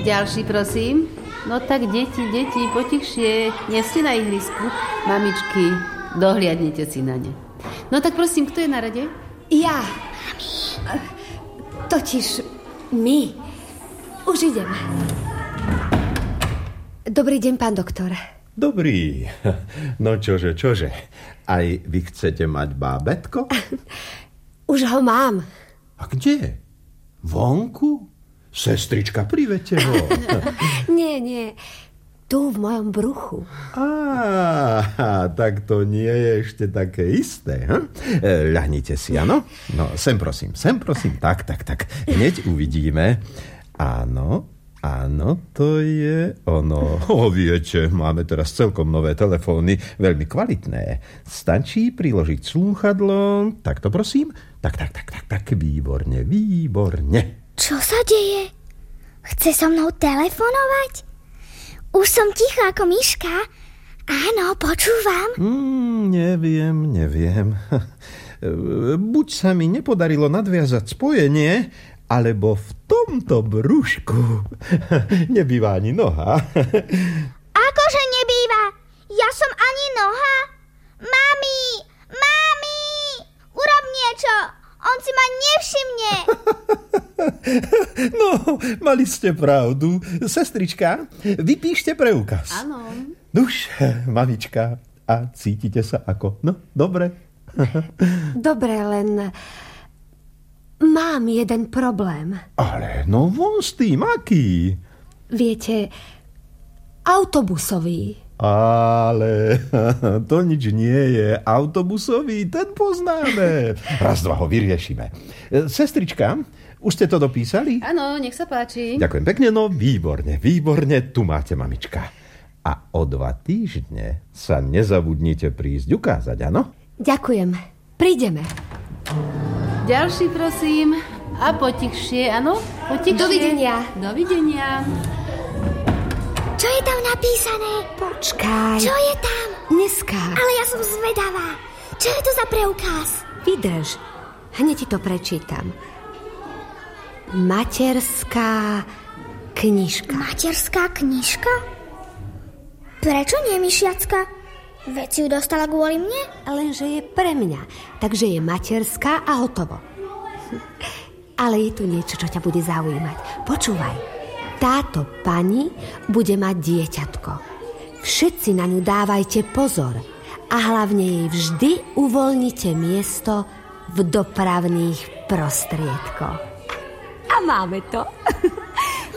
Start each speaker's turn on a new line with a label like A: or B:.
A: Ďalší, prosím. No tak, deti, potichšie. Nie ste na ihrisku. Mamičky, dohliadnite si na ne. No tak prosím, kto je na rade?
B: Ja. Totiž my. Už idem. Dobrý deň, pán doktor.
C: Dobrý. No čože. Aj vy chcete mať bábätko?
B: Už ho mám.
C: A kde? Vonku? Sestrička, privedte ho.
B: Nie. Tu v mojom bruchu.
C: Tak to nie je ešte také isté. Ľahnite si, áno? No, sem prosím. Tak. Hneď uvidíme. Áno, to je ono. Viete, máme teraz celkom nové telefóny, veľmi kvalitné. Stačí priložiť slúchadlo. Takto prosím. Tak, výborne.
D: Čo sa deje? Chce so mnou telefonovať? Už som tichá ako myška. Áno, počúvam.
C: Neviem. Buď sa mi nepodarilo nadviazať spojenie, alebo v tomto brúšku nebýva ani noha.
D: Akože nebýva? Ja som ani noha? Mami! Urob niečo! On si ma nevšimne!
C: No, mali ste pravdu. Sestrička, vypíšte preukaz.
A: Áno.
C: Nuž, mamička, a cítite sa ako? No, dobre.
B: Dobre, len mám jeden problém.
C: Ale no von s tým, aký?
B: Viete, autobusový.
C: Ale to nič nie je. Autobusový, ten poznáme. Raz, dva ho vyriešime. Sestrička, už ste to dopísali?
A: Áno, nech sa páči.
C: Ďakujem pekne, no výborne. Tu máte, mamička. A o 2 týždne sa nezabudnite prísť ukázať, áno?
B: Ďakujem. Prídeme.
A: Ďalší, prosím. A potichšie, áno? Potichšie. Dovidenia.
D: Čo je tam napísané?
B: Počkaj.
D: Čo je tam?
B: Dneska.
D: Ale ja som zvedavá. Čo je to za preukaz?
B: Vydrž. Hneď ti to prečítam. Materská knižka.
D: Materská knižka? Prečo nie, myšiacka? Veď si ju dostala kvôli mne?
B: Lenže je pre mňa. Takže je materská a hotovo. Ale je tu niečo, čo ťa bude zaujímať. Počúvaj. Táto pani bude mať dieťatko. Všetci na ňu dávajte pozor a hlavne jej vždy uvoľnite miesto v dopravných prostriedkoch. A máme to.